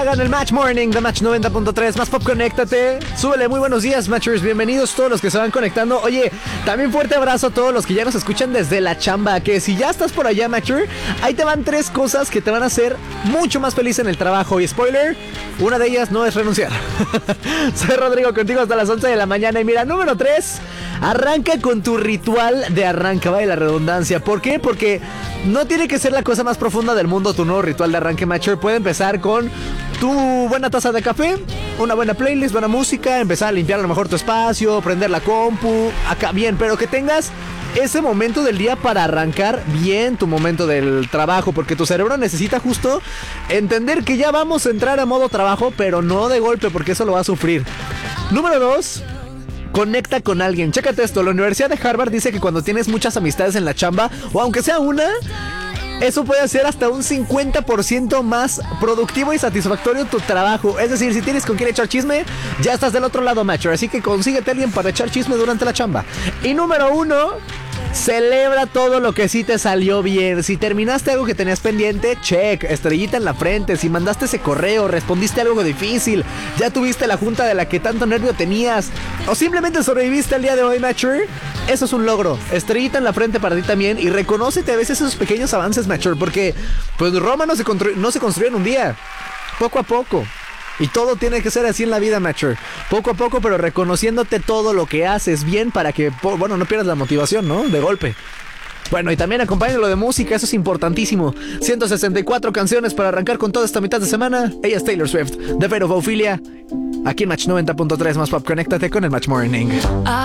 Hagan el Match Morning de Match 90.3, más pop, conéctate. Súbele, muy buenos días, Matchers. Bienvenidos todos los que se van conectando. Oye, también fuerte abrazo a todos los que ya nos escuchan desde la chamba. Que si ya estás por allá, Matcher, ahí te van 3 cosas que te van a hacer mucho más feliz en el trabajo. Y spoiler, una de ellas no es renunciar. Soy Rodrigo, contigo hasta las 11 de la mañana. Y mira, número 3, arranca con tu ritual de arranque, vaya la redundancia. ¿Por qué? Porque no tiene que ser la cosa más profunda del mundo tu nuevo ritual de arranque, Matcher. Puede empezar con tu buena taza de café, una buena playlist, buena música, empezar a limpiar a lo mejor tu espacio, prender la compu, acá bien, pero que tengas ese momento del día para arrancar bien tu momento del trabajo, porque tu cerebro necesita justo entender que ya vamos a entrar a modo trabajo, pero no de golpe, porque eso lo va a sufrir. Número 2, conecta con alguien. Chécate esto, la Universidad de Harvard dice que cuando tienes muchas amistades en la chamba, o aunque sea una, eso puede hacer hasta un 50% más productivo y satisfactorio tu trabajo. Es decir, si tienes con quién echar chisme, ya estás del otro lado, Matcher. Así que consíguete a alguien para echar chisme durante la chamba. Y número 1, celebra todo lo que sí te salió bien. Si terminaste algo que tenías pendiente, check, estrellita en la frente. Si mandaste ese correo, respondiste algo difícil, ya tuviste la junta de la que tanto nervio tenías, o simplemente sobreviviste el día de hoy, Matcher, eso es un logro. Estrellita en la frente para ti también. Y reconócete a veces esos pequeños avances, Matcher, porque pues Roma no se construyó en un día, poco a poco. Y todo tiene que ser así en la vida, Matcher. Poco a poco, pero reconociéndote todo lo que haces bien para que, bueno, no pierdas la motivación, ¿no? De golpe. Bueno, y también acompáñalo de música, eso es importantísimo. 164 canciones para arrancar con toda esta mitad de semana. Ella es Taylor Swift, The Fate of Ophelia. Aquí en Match 90.3, más pop, conéctate con el Match Morning.